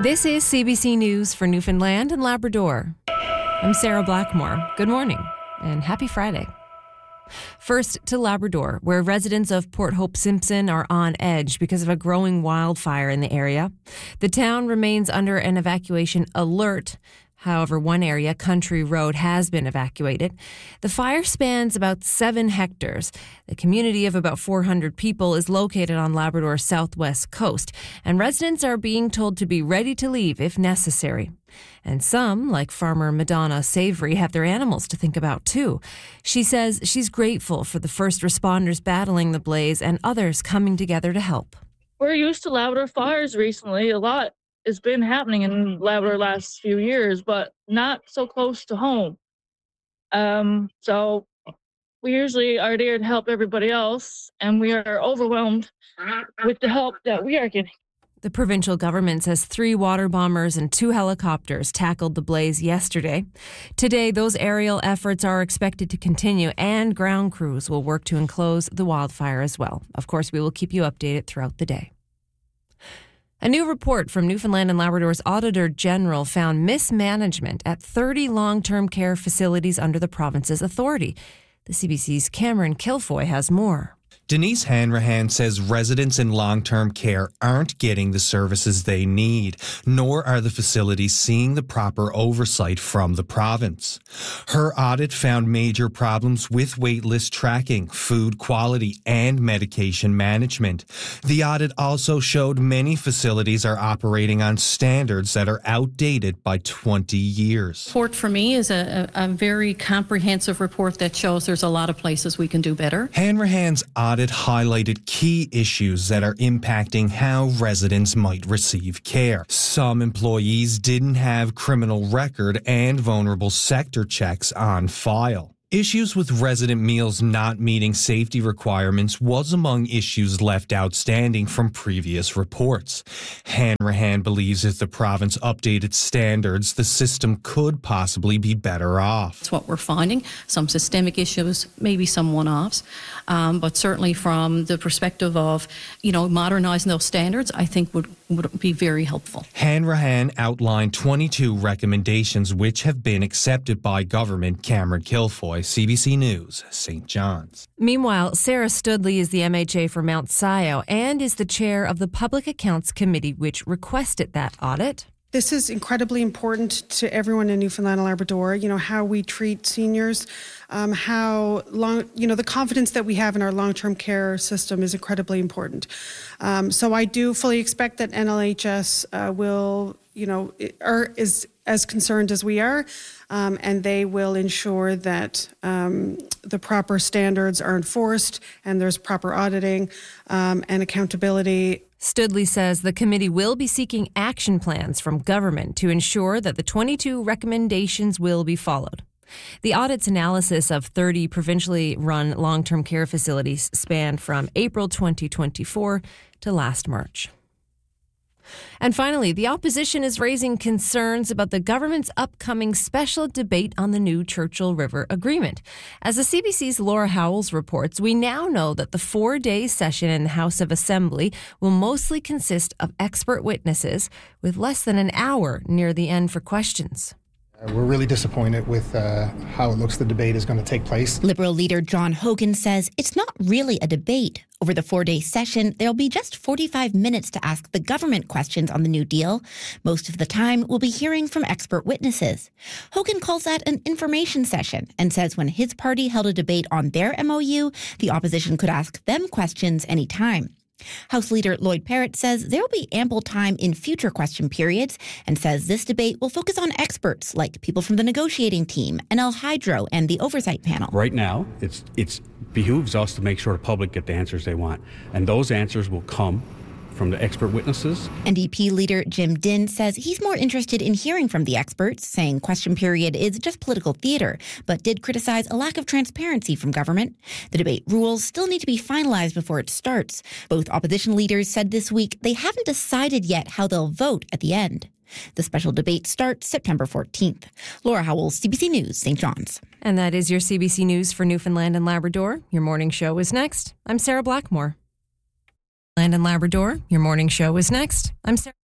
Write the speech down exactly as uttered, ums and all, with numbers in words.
This is C B C News for Newfoundland and Labrador. I'm Sarah Blackmore. Good morning and happy Friday. First to Labrador, where residents of Port Hope Simpson are on edge because of a growing wildfire in the area. The town remains under an evacuation alert. However, one area, Country Road, has been evacuated. The fire spans about seven hectares. The community of about four hundred people is located on Labrador's southwest coast, and residents are being told to be ready to leave if necessary. And some, like farmer Madonna Savory, have their animals to think about too. She says she's grateful for the first responders battling the blaze and others coming together to help. We're used to Labrador fires recently. A lot has been happening in Labrador last few years, but not so close to home. Um, so we usually are there to help everybody else, and we are overwhelmed with the help that we are getting. The provincial government says three water bombers and two helicopters tackled the blaze yesterday. Today, those aerial efforts are expected to continue, and ground crews will work to enclose the wildfire as well. Of course, we will keep you updated throughout the day. A new report from Newfoundland and Labrador's Auditor General found mismanagement at thirty long-term care facilities under the province's authority. The C B C's Cameron Kilfoy has more. Denise Hanrahan says residents in long-term care aren't getting the services they need, nor are the facilities seeing the proper oversight from the province. Her audit found major problems with waitlist tracking, food quality, and medication management. The audit also showed many facilities are operating on standards that are outdated by twenty years. The report for me is a, a, a very comprehensive report that shows there's a lot of places we can do better. Hanrahan's audit highlighted key issues that are impacting how residents might receive care. Some employees didn't have criminal record and vulnerable sector checks on file. Issues with resident meals not meeting safety requirements was among issues left outstanding from previous reports. Hanrahan believes if the province updated standards, the system could possibly be better off. That's what we're finding. Some systemic issues, maybe some one-offs, um, but certainly from the perspective of, you know, modernizing those standards, I think would, would be very helpful. Hanrahan outlined twenty-two recommendations which have been accepted by government. Cameron Kilfoy, C B C News, Saint John's. Meanwhile, Sarah Studley is the M H A for Mount Sion and is the chair of the Public Accounts Committee, which requested that audit. This is incredibly important to everyone in Newfoundland and Labrador, you know, how we treat seniors, um, how long, you know, the confidence that we have in our long-term care system is incredibly important. Um, so I do fully expect that N L H S uh, will, you know, are, is as concerned as we are, um, and they will ensure that um, the proper standards are enforced and there's proper auditing um, and accountability. Studley says the committee will be seeking action plans from government to ensure that the twenty-two recommendations will be followed. The audit's analysis of thirty provincially run long-term care facilities spanned from April twenty twenty-four to last March. And finally, the opposition is raising concerns about the government's upcoming special debate on the new Churchill River Agreement. As the C B C's Laura Howells reports, we now know that the four-day session in the House of Assembly will mostly consist of expert witnesses, with less than an hour near the end for questions. We're really disappointed with uh, how it looks the debate is going to take place. Liberal leader John Hogan says it's not really a debate. Over the four-day session, there'll be just forty-five minutes to ask the government questions on the New Deal. Most of the time, we'll be hearing from expert witnesses. Hogan calls that an information session and says when his party held a debate on their M O U, the opposition could ask them questions anytime. House Leader Lloyd Parrott says there will be ample time in future question periods and says this debate will focus on experts like people from the negotiating team, N L Hydro, and the oversight panel. Right now, it's it's behooves us to make sure the public get the answers they want, and those answers will come from the expert witnesses. N D P leader Jim Dinn says he's more interested in hearing from the experts, saying question period is just political theater, but did criticize a lack of transparency from government. The debate rules still need to be finalized before it starts. Both opposition leaders said this week they haven't decided yet how they'll vote at the end. The special debate starts September fourteenth. Laura Howells, C B C News, Saint John's. And that is your C B C News for Newfoundland and Labrador. Your morning show is next. I'm Sarah Blackmore. Land and Labrador, your morning show is next. I'm Sarah.